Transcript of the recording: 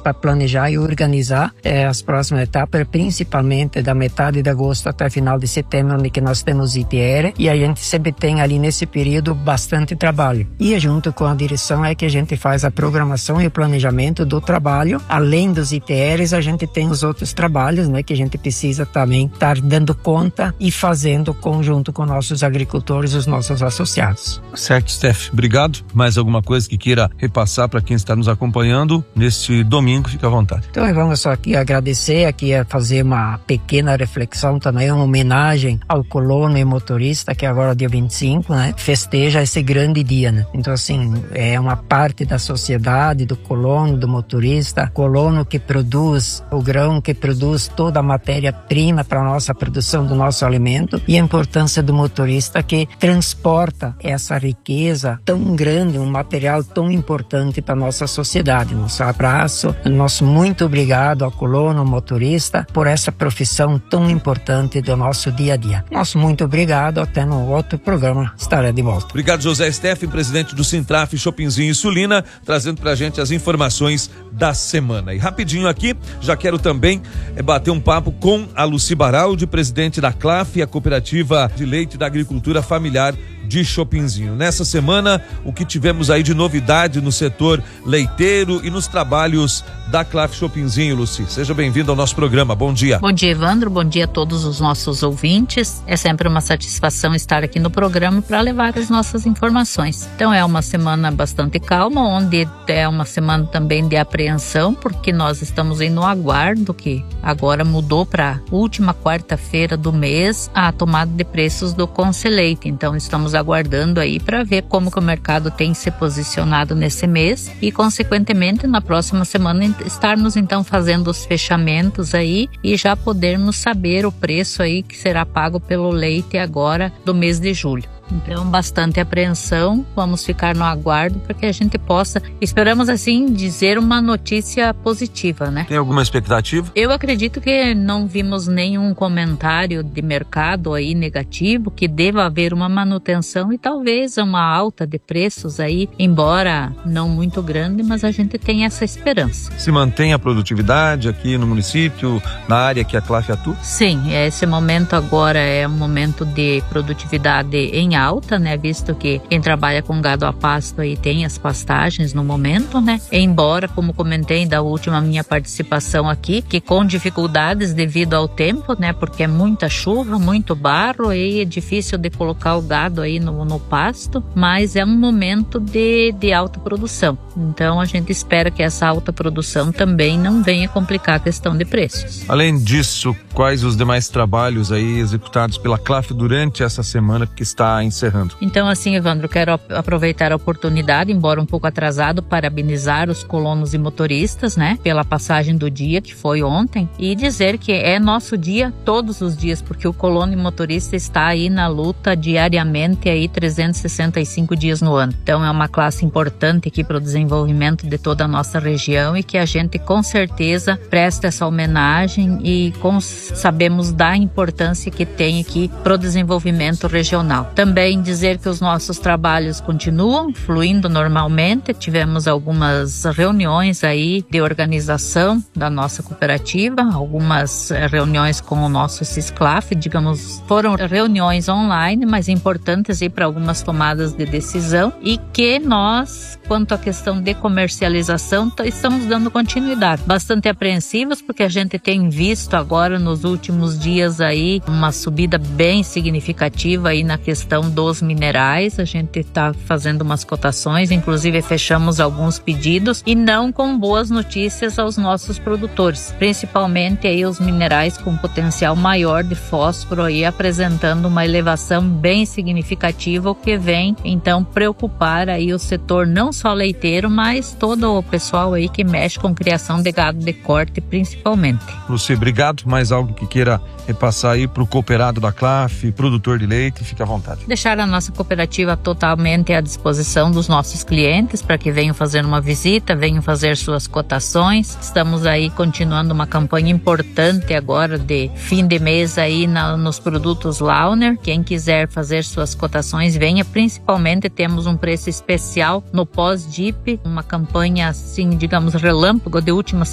para planejar e organizar as próximas etapas, principalmente da metade de agosto até final de setembro, onde que nós temos ITR, e a gente sempre tem ali nesse período bastante trabalho. E junto com a direção é que a gente faz a programação e o planejamento do trabalho. Além dos ITRs, a gente tem os outros trabalhos, né, que a gente precisa também estar dando conta e fazendo conjunto com nossos agricultores, os nossos associados. Certo, Steph, obrigado. Mais alguma coisa que queira repassar para quem está nos acompanhando neste domingo, fica à vontade. Então vamos só aqui agradecer, aqui fazer uma pequena reflexão também, uma homenagem ao colono e motorista, que agora dia 25, né, festeja esse grande dia, né? Então assim, é uma parte da sociedade, do colono, do motorista, colono que produz o grão, que produz toda a matéria-prima para a nossa produção do nosso alimento, e a importância do motorista que transporta essa riqueza tão grande, um material tão importante para a nossa sociedade. Nosso abraço, nosso muito obrigado ao colono, ao motorista, por essa profissão tão importante do nosso dia a dia. Nosso muito obrigado, até no outro programa estarei de volta. Obrigado, José Steffen, presidente do Sintraf Chopinzinho e Sulina, trazendo pra gente as informações da semana. E rapidinho aqui, já quero também bater um papo com a Lucy Baraldi, presidente da CLAF, a Cooperativa de Leite da Agricultura Familiar de Chopinzinho. Nessa semana, o que tivemos aí de novidade no setor leiteiro e nos trabalhos da CLAF Chopinzinho, Lucy? Seja bem-vindo ao nosso programa. Bom dia. Bom dia, Evandro. Bom dia a todos os nossos ouvintes. É sempre uma satisfação estar aqui no programa para levar as nossas informações. Então é uma semana bastante calma, onde é uma semana também de apreensão, porque nós estamos aí no aguardo, que agora mudou para última quarta-feira do mês a tomada de preços do Conselheite. Então estamos aguardando aí para ver como que o mercado tem se posicionado nesse mês e, consequentemente, na próxima semana estarmos então fazendo os fechamentos aí e já podermos saber o preço aí que será pago pelo leite agora do mês de julho. Então, bastante apreensão, vamos ficar no aguardo para que a gente possa, esperamos assim, dizer uma notícia positiva, né? Tem alguma expectativa? Eu acredito que não vimos nenhum comentário de mercado aí negativo, que deva haver uma manutenção e talvez uma alta de preços aí, embora não muito grande, mas a gente tem essa esperança. Se mantém a produtividade aqui no município, na área que a CLAF atua? Sim, esse momento agora é um momento de produtividade em alta, né? Visto que quem trabalha com gado a pasto aí tem as pastagens no momento, né? Embora, como comentei da última minha participação aqui, que com dificuldades devido ao tempo, né? Porque é muita chuva, muito barro e é difícil de colocar o gado aí no pasto, mas é um momento de alta produção. Então a gente espera que essa alta produção também não venha complicar a questão de preços. Além disso, quais os demais trabalhos aí executados pela CLAF durante essa semana que está encerrando? Então, assim, Evandro, quero aproveitar a oportunidade, embora um pouco atrasado, parabenizar os colonos e motoristas, né, pela passagem do dia, que foi ontem, e dizer que é nosso dia todos os dias, porque o colono e motorista está aí na luta diariamente, aí 365 dias no ano. Então, é uma classe importante aqui para o desenvolvimento de toda a nossa região e que a gente, com certeza, presta essa homenagem e sabemos da importância que tem aqui para o desenvolvimento regional. Também dizer que os nossos trabalhos continuam fluindo normalmente. Tivemos algumas reuniões aí de organização da nossa cooperativa, algumas reuniões com o nosso CISCLAF, digamos, foram reuniões online, mas importantes aí para algumas tomadas de decisão e que nós, quanto à questão de comercialização, estamos dando continuidade. Bastante apreensivos porque a gente tem visto agora nos últimos dias aí uma subida bem significativa aí na questão dos minerais. A gente está fazendo umas cotações, inclusive fechamos alguns pedidos e não com boas notícias aos nossos produtores, principalmente aí os minerais com potencial maior de fósforo aí apresentando uma elevação bem significativa, o que vem então preocupar aí o setor não só leiteiro, mas todo o pessoal aí que mexe com criação de gado de corte principalmente. Lucy, obrigado. Mais algo que queira repassar aí para o cooperado da CLAF, produtor de leite, fique à vontade. Deixar a nossa cooperativa totalmente à disposição dos nossos clientes para que venham fazer uma visita, venham fazer suas cotações. Estamos aí continuando uma campanha importante agora de fim de mês aí nos produtos Launer. Quem quiser fazer suas cotações, venha. Principalmente temos um preço especial no pós-DIP, uma campanha assim, digamos, relâmpago de última